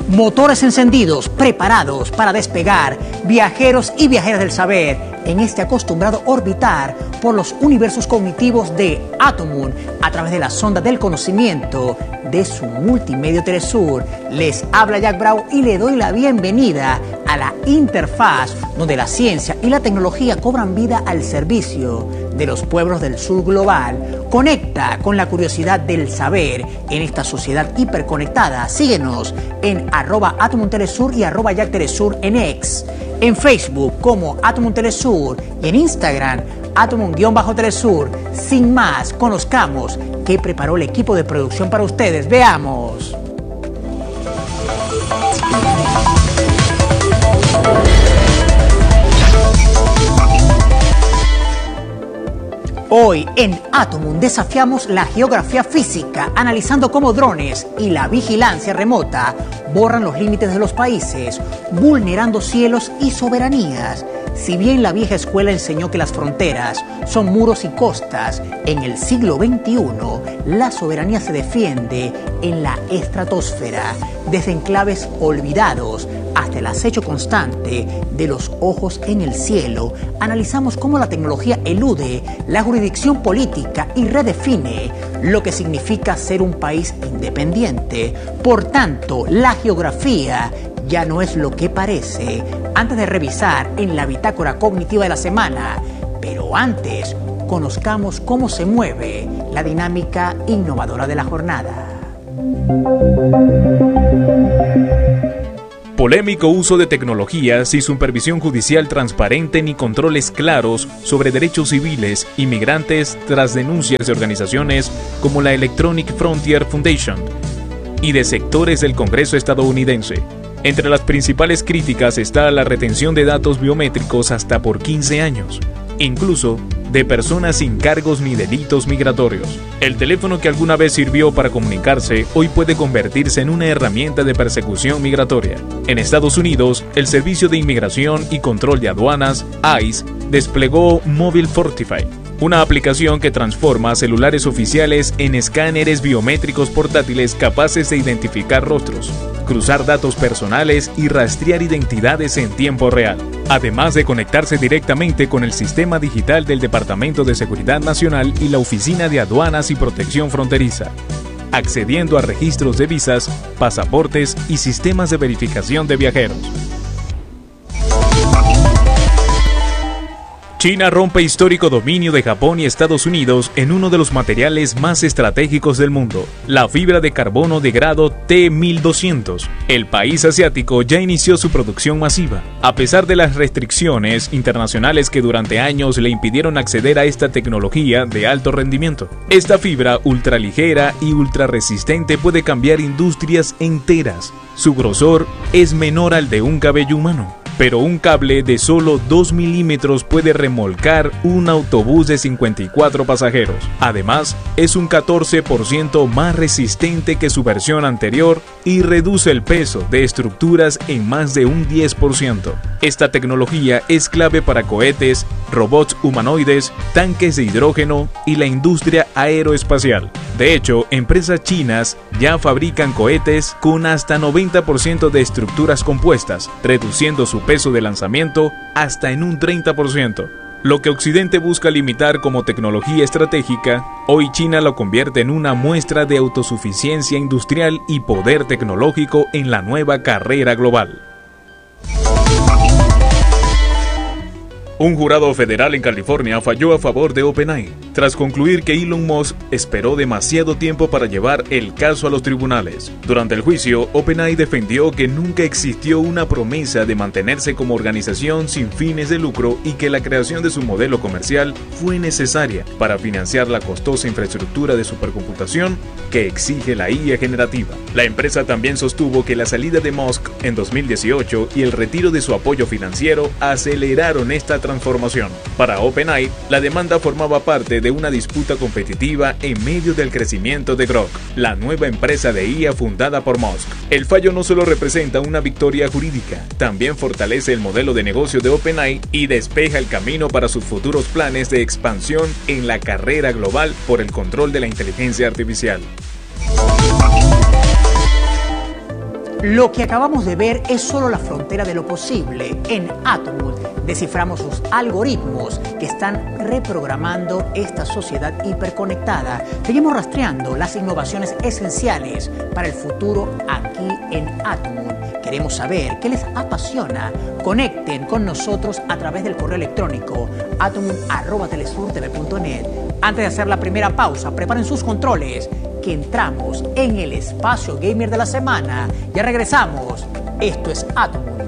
Motores encendidos, preparados para despegar, viajeros y viajeras del saber en este acostumbrado orbitar por los universos cognitivos de Atomun a través de la sonda del conocimiento de su multimedio Telesur. Les habla Jack Bravo y le doy la bienvenida a la interfaz donde la ciencia y la tecnología cobran vida al servicio de los pueblos del sur global. Conecta con la curiosidad del saber en esta sociedad hiperconectada. Síguenos en @AtomunTelesur y @JackTelesur en X, en Facebook como Atomun Telesur y en Instagram Atomun_Telesur. Sin más, conozcamos qué preparó el equipo de producción para ustedes. Veamos. Hoy en Atomun desafiamos la geografía física, analizando cómo drones y la vigilancia remota borran los límites de los países, vulnerando cielos y soberanías. Si bien la vieja escuela enseñó que las fronteras son muros y costas, en el siglo XXI la soberanía se defiende en la estratosfera, desde enclaves olvidados hasta el acecho constante de los ojos en el cielo. Analizamos cómo la tecnología elude la jurisdicción política y redefine lo que significa ser un país independiente. Por tanto, la geografía ya no es lo que parece. Antes de revisar en la bitácora cognitiva de la semana, pero antes, conozcamos cómo se mueve la dinámica innovadora de la jornada. Polémico uso de tecnología sin supervisión judicial transparente ni controles claros sobre derechos civiles inmigrantes tras denuncias de organizaciones como la Electronic Frontier Foundation y de sectores del Congreso estadounidense. Entre las principales críticas está la retención de datos biométricos hasta por 15 años, incluso de personas sin cargos ni delitos migratorios. El teléfono que alguna vez sirvió para comunicarse hoy puede convertirse en una herramienta de persecución migratoria. En Estados Unidos, el Servicio de Inmigración y Control de Aduanas, ICE, desplegó Mobile Fortify, una aplicación que transforma celulares oficiales en escáneres biométricos portátiles capaces de identificar rostros, cruzar datos personales y rastrear identidades en tiempo real, además de conectarse directamente con el sistema digital del Departamento de Seguridad Nacional y la Oficina de Aduanas y Protección Fronteriza, accediendo a registros de visas, pasaportes y sistemas de verificación de viajeros. China rompe histórico dominio de Japón y Estados Unidos en uno de los materiales más estratégicos del mundo, la fibra de carbono de grado T1200. El país asiático ya inició su producción masiva, a pesar de las restricciones internacionales que durante años le impidieron acceder a esta tecnología de alto rendimiento. Esta fibra ultraligera y ultrarresistente puede cambiar industrias enteras. Su grosor es menor al de un cabello humano, pero un cable de solo 2 milímetros puede remolcar un autobús de 54 pasajeros. Además, es un 14% más resistente que su versión anterior y reduce el peso de estructuras en más de un 10%. Esta tecnología es clave para cohetes, robots humanoides, tanques de hidrógeno y la industria aeroespacial. De hecho, empresas chinas ya fabrican cohetes con hasta 90% de estructuras compuestas, reduciendo su peso de lanzamiento hasta en un 30%. Lo que Occidente busca limitar como tecnología estratégica, hoy China lo convierte en una muestra de autosuficiencia industrial y poder tecnológico en la nueva carrera global. Un jurado federal en California falló a favor de OpenAI, tras concluir que Elon Musk esperó demasiado tiempo para llevar el caso a los tribunales. Durante el juicio, OpenAI defendió que nunca existió una promesa de mantenerse como organización sin fines de lucro y que la creación de su modelo comercial fue necesaria para financiar la costosa infraestructura de supercomputación que exige la IA generativa. La empresa también sostuvo que la salida de Musk en 2018 y el retiro de su apoyo financiero aceleraron esta transformación. Para OpenAI, la demanda formaba parte de una disputa competitiva en medio del crecimiento de Grok, la nueva empresa de IA fundada por Musk. El fallo no solo representa una victoria jurídica, también fortalece el modelo de negocio de OpenAI y despeja el camino para sus futuros planes de expansión en la carrera global por el control de la inteligencia artificial. Lo que acabamos de ver es solo la frontera de lo posible. En Atomul desciframos los algoritmos que están reprogramando esta sociedad hiperconectada. Seguimos rastreando las innovaciones esenciales para el futuro aquí en Atomul. Queremos saber qué les apasiona. Conecten con nosotros a través del correo electrónico atomul@telesurtv.net. Antes de hacer la primera pausa, preparen sus controles, que entramos en el espacio gamer de la semana. Ya regresamos. Esto es Atomul.